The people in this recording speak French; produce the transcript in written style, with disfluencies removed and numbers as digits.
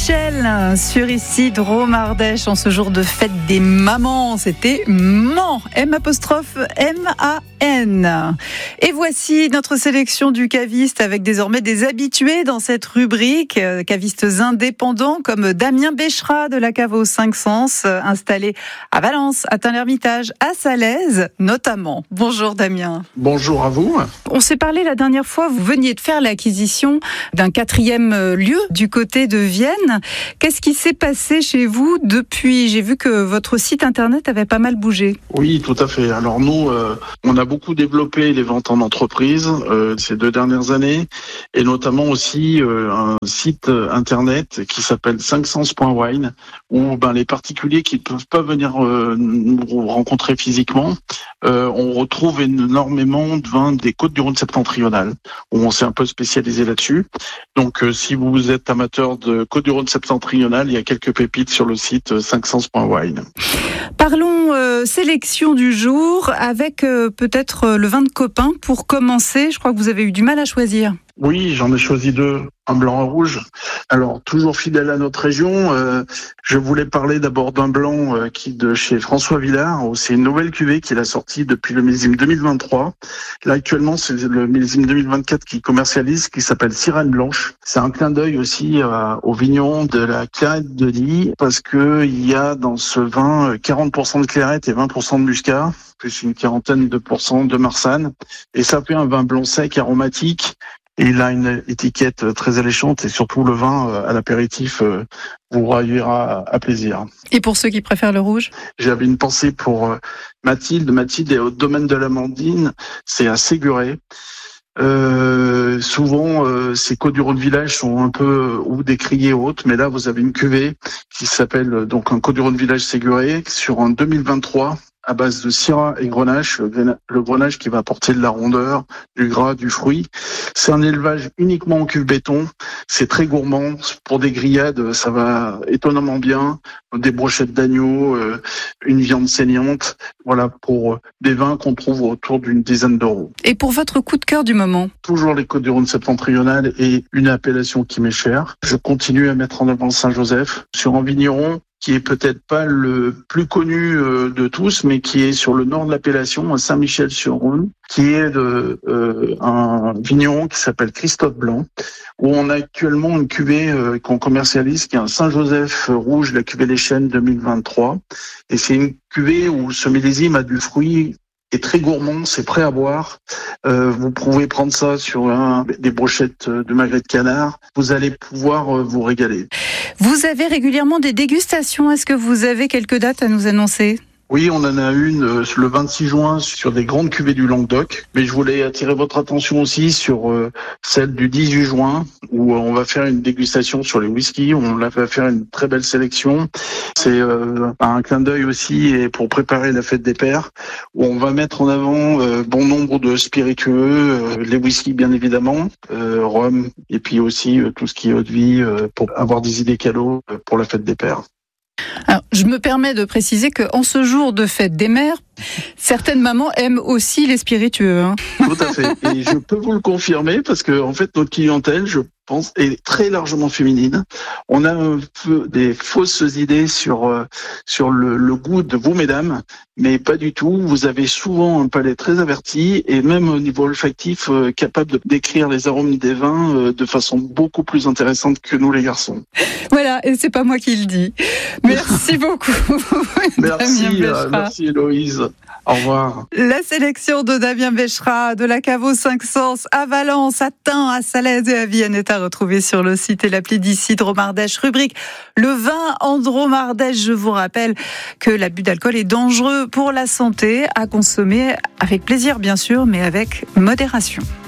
Saint-Michel sur ici Dromardèche en ce jour de fête des mamans. C'était MAN, M-A-N. Et voici notre sélection du caviste avec désormais des habitués dans cette rubrique. Cavistes indépendants comme Damien Béchera de la cave aux 5 Sens, installé à Valence, à Tain-l'Hermitage, à Salaise notamment. Bonjour Damien. Bonjour à vous. On s'est parlé la dernière fois, vous veniez de faire l'acquisition d'un 4e lieu du côté de Vienne. Qu'est-ce qui s'est passé chez vous depuis ? J'ai vu que votre site internet avait pas mal bougé. Oui, tout à fait. Alors nous, on a beaucoup développé les ventes en entreprise ces 2 dernières années, et notamment aussi un site internet qui s'appelle 5sens.wine, où les particuliers qui ne peuvent pas venir nous rencontrer physiquement, on retrouve énormément de vins des Côtes-du-Rhône septentrionales, où on s'est un peu spécialisé là-dessus. Donc si vous êtes amateur de Côtes-du-Rhône septentrionales, il y a quelques pépites sur le site 5sens.wine. Parlons sélection du jour avec peut-être le vin de copain pour commencer. Je crois que vous avez eu du mal à choisir. Oui, j'en ai choisi 2, un blanc et un rouge. Alors, toujours fidèle à notre région, je voulais parler d'abord d'un blanc qui de chez François Villard. C'est une nouvelle cuvée qu'il a sortie depuis le millésime 2023. Là, actuellement, c'est le millésime 2024 qui commercialise, qui s'appelle Sirène Blanche. C'est un clin d'œil aussi au vignon de la Clairette de Die, parce que il y a dans ce vin 40% de Clairette et 20% de Muscat, plus une quarantaine de % de Marsanne. Et ça fait un vin blanc sec, aromatique. Et il a une étiquette très alléchante, et surtout le vin à l'apéritif vous ravira à plaisir. Et pour ceux qui préfèrent le rouge ? J'avais une pensée pour Mathilde. Mathilde est au domaine de l'Amandine, c'est à Séguré. Souvent, ces Côtes-du-Rhône Village sont un peu ou des criées hautes, mais là vous avez une cuvée qui s'appelle donc un Côtes-du-Rhône Village Séguré sur un 2023. À base de Syrah et Grenache, le Grenache qui va apporter de la rondeur, du gras, du fruit. C'est un élevage uniquement en cuve béton. C'est très gourmand. Pour des grillades, ça va étonnamment bien. Des brochettes d'agneau, une viande saignante. Voilà, pour des vins qu'on trouve autour d'une dizaine d'euros. Et pour votre coup de cœur du moment ? Toujours les Côtes-du-Rhône septentrionales et une appellation qui m'est chère. Je continue à mettre en avant Saint-Joseph sur un vigneron qui est peut-être pas le plus connu de tous, mais qui est sur le nord de l'appellation, à Saint-Michel-sur-Rhône, qui est un vigneron qui s'appelle Christophe Blanc, où on a actuellement une cuvée qu'on commercialise, qui est un Saint-Joseph rouge, la cuvée Les Chênes 2023. Et c'est une cuvée où ce millésime a du fruit, est très gourmand, c'est prêt à boire. Vous pouvez prendre ça sur des brochettes de magret de canard. Vous allez pouvoir vous régaler. Vous avez régulièrement des dégustations. Est-ce que vous avez quelques dates à nous annoncer ? Oui, on en a une le 26 juin sur des grandes cuvées du Languedoc. Mais je voulais attirer votre attention aussi sur celle du 18 juin, où on va faire une dégustation sur les whiskies. On va faire une très belle sélection. C'est un clin d'œil aussi et pour préparer la fête des pères, où on va mettre en avant bon nombre de spiritueux, les whiskies bien évidemment, rhum, et puis aussi tout ce qui est eau de vie pour avoir des idées cadeaux pour la fête des pères. Alors, je me permets de préciser qu'en ce jour de fête des mères, certaines mamans aiment aussi les spiritueux. Tout à fait. Et je peux vous le confirmer parce que, en fait, notre clientèle, je pense, est très largement féminine. On a un peu des fausses idées sur le goût de vous, mesdames, mais pas du tout. Vous avez souvent un palais très averti et même au niveau olfactif, capable de décrire les arômes des vins de façon beaucoup plus intéressante que nous, les garçons. Voilà, et c'est pas moi qui le dis. Merci beaucoup. Merci Héloïse. Au revoir. La sélection de Damien Béchera de la cave aux 5 Sens à Valence, à Tain, à Salaise et à Vienne est à retrouver sur le site et l'appli d'ici Dromardèche. Rubrique le vin en Dromardèche. Je vous rappelle que l'abus d'alcool est dangereux pour la santé, à consommer avec plaisir bien sûr, mais avec modération.